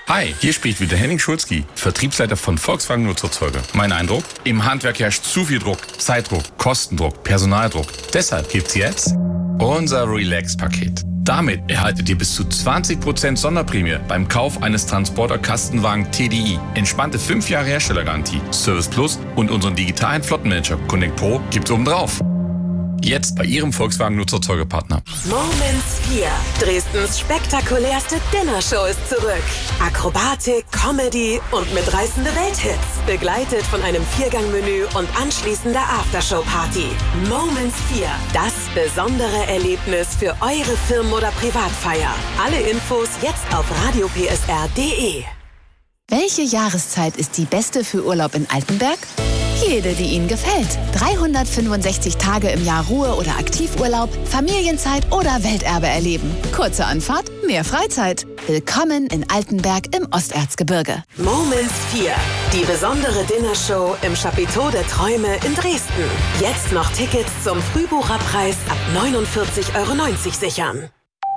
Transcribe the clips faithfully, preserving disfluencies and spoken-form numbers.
Hi, hier spricht wieder Henning Schulzki, Vertriebsleiter von Volkswagen Nutzfahrzeuge. Mein Eindruck? Im Handwerk herrscht zu viel Druck, Zeitdruck, Kostendruck, Personaldruck. Deshalb gibt's jetzt unser Relax-Paket. Damit erhaltet ihr bis zu zwanzig Prozent Sonderprämie beim Kauf eines Transporter-Kastenwagen T D I. Entspannte fünf Jahre Herstellergarantie, Service Plus und unseren digitalen Flottenmanager Connect Pro gibt's obendrauf. Jetzt bei Ihrem Volkswagen Nutzfahrzeugepartner. Moments vier. Dresdens spektakulärste Dinnershow ist zurück. Akrobatik, Comedy und mitreißende Welthits. Begleitet von einem Viergang-Menü und anschließender Aftershow-Party. Moments vier. Das besondere Erlebnis für eure Firmen- oder Privatfeier. Alle Infos jetzt auf radio p s r punkt d e. Welche Jahreszeit ist die beste für Urlaub in Altenberg? Jede, die Ihnen gefällt. dreihundertfünfundsechzig Tage im Jahr Ruhe- oder Aktivurlaub, Familienzeit oder Welterbe erleben. Kurze Anfahrt, mehr Freizeit. Willkommen in Altenberg im Osterzgebirge. Moments vier. Die besondere Dinnershow im Chapiteau der Träume in Dresden. Jetzt noch Tickets zum Frühbucherpreis ab neunundvierzig Euro neunzig sichern.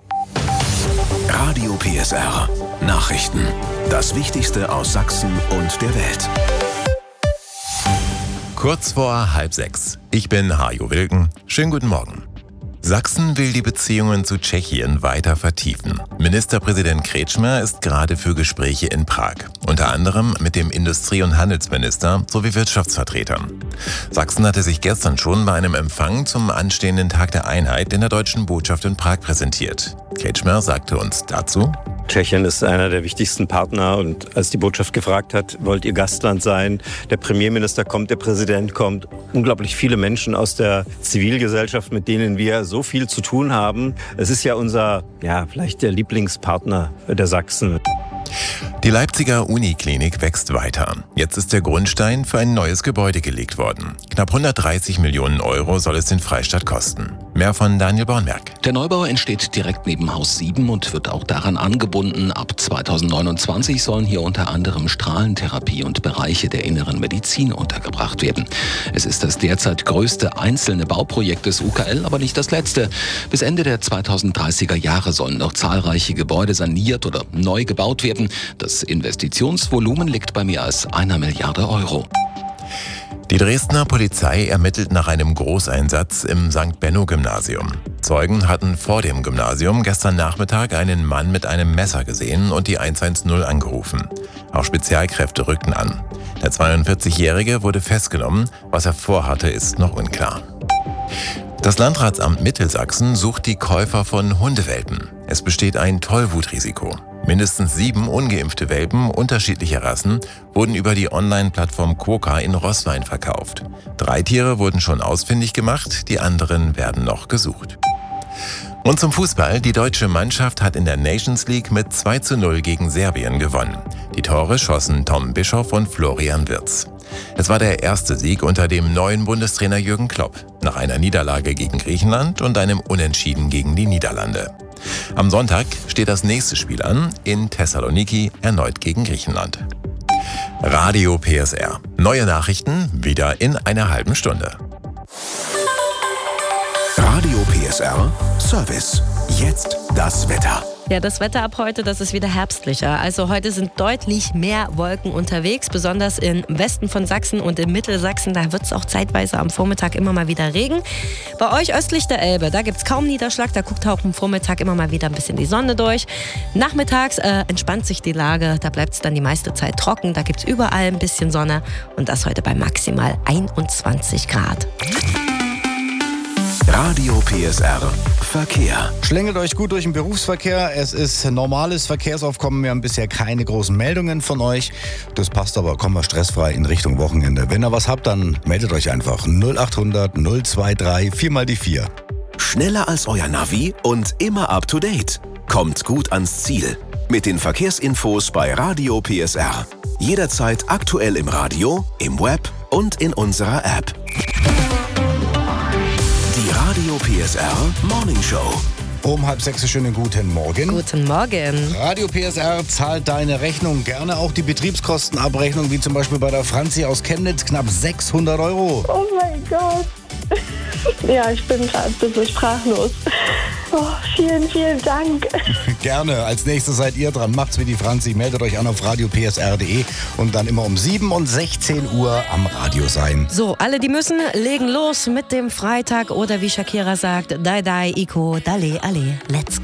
Radio P S R. Nachrichten. Das Wichtigste aus Sachsen und der Welt. Kurz vor halb sechs. Ich bin Hajo Wilken. Schönen guten Morgen. Sachsen will die Beziehungen zu Tschechien weiter vertiefen. Ministerpräsident Kretschmer ist gerade für Gespräche in Prag. Unter anderem mit dem Industrie- und Handelsminister sowie Wirtschaftsvertretern. Sachsen hatte sich gestern schon bei einem Empfang zum anstehenden Tag der Einheit in der deutschen Botschaft in Prag präsentiert. Kretschmer sagte uns dazu: Tschechien ist einer der wichtigsten Partner und als die Botschaft gefragt hat, wollt ihr Gastland sein? Der Premierminister kommt, der Präsident kommt. Unglaublich viele Menschen aus der Zivilgesellschaft, mit denen wir so viel zu tun haben. Es ist ja unser, ja, vielleicht der Lieblingspartner der Sachsen. Die Leipziger Uniklinik wächst weiter. Jetzt ist der Grundstein für ein neues Gebäude gelegt worden. Knapp hundertdreißig Millionen Euro soll es den Freistaat kosten. Mehr von Daniel Bornberg. Der Neubau entsteht direkt neben Haus sieben und wird auch daran angebunden. Ab zweitausendneunundzwanzig sollen hier unter anderem Strahlentherapie und Bereiche der inneren Medizin untergebracht werden. Es ist das derzeit größte einzelne Bauprojekt des U K L, aber nicht das letzte. Bis Ende der zweitausenddreißiger Jahre sollen noch zahlreiche Gebäude saniert oder neu gebaut werden. Das Investitionsvolumen liegt bei mehr als einer Milliarde Euro. Die Dresdner Polizei ermittelt nach einem Großeinsatz im Sankt Benno-Gymnasium. Zeugen hatten vor dem Gymnasium gestern Nachmittag einen Mann mit einem Messer gesehen und die hundertzehn angerufen. Auch Spezialkräfte rückten an. Der zweiundvierzigjährige wurde festgenommen. Was er vorhatte, ist noch unklar. Das Landratsamt Mittelsachsen sucht die Käufer von Hundewelpen. Es besteht ein Tollwutrisiko. Mindestens sieben ungeimpfte Welpen unterschiedlicher Rassen wurden über die Online-Plattform Quokka in Roßwein verkauft. Drei Tiere wurden schon ausfindig gemacht, die anderen werden noch gesucht. Und zum Fußball. Die deutsche Mannschaft hat in der Nations League mit zwei zu null gegen Serbien gewonnen. Die Tore schossen Tom Bischoff und Florian Wirtz. Es war der erste Sieg unter dem neuen Bundestrainer Jürgen Klopp, nach einer Niederlage gegen Griechenland und einem Unentschieden gegen die Niederlande. Am Sonntag steht das nächste Spiel an, in Thessaloniki, erneut gegen Griechenland. Radio P S R. Neue Nachrichten wieder in einer halben Stunde. Radio P S R Service. Jetzt das Wetter. Ja, das Wetter ab heute, das ist wieder herbstlicher. Also heute sind deutlich mehr Wolken unterwegs, besonders im Westen von Sachsen und im Mittelsachsen. Da wird es auch zeitweise am Vormittag immer mal wieder Regen. Bei euch östlich der Elbe, da gibt es kaum Niederschlag. Da guckt auch am Vormittag immer mal wieder ein bisschen die Sonne durch. Nachmittags äh, entspannt sich die Lage. Da bleibt es dann die meiste Zeit trocken. Da gibt es überall ein bisschen Sonne. Und das heute bei maximal einundzwanzig Grad. Radio P S R Verkehr. Schlängelt euch gut durch den Berufsverkehr. Es ist normales Verkehrsaufkommen. Wir haben bisher keine großen Meldungen von euch. Das passt aber, kommen wir stressfrei in Richtung Wochenende. Wenn ihr was habt, dann meldet euch einfach. null achthundert null dreiundzwanzig vier mal die vier. Schneller als euer Navi und immer up to date. Kommt gut ans Ziel. Mit den Verkehrsinfos bei Radio P S R. Jederzeit aktuell im Radio, im Web und in unserer App. Radio P S R Morning Show. Um halb sechs, schönen guten Morgen. Guten Morgen. Radio P S R zahlt deine Rechnung. Gerne auch die Betriebskostenabrechnung, wie zum Beispiel bei der Franzi aus Chemnitz, knapp sechshundert Euro. Oh mein Gott. Ja, ich bin gerade ein bisschen sprachlos. Oh, vielen, vielen Dank. Gerne. Als nächstes seid ihr dran. Macht's wie die Franzi. Meldet euch an auf radio p s r punkt d e und dann immer um sieben und sechzehn Uhr am Radio sein. So, alle, die müssen, legen los mit dem Freitag oder wie Shakira sagt, Dai Dai Iko Dale Ale. Let's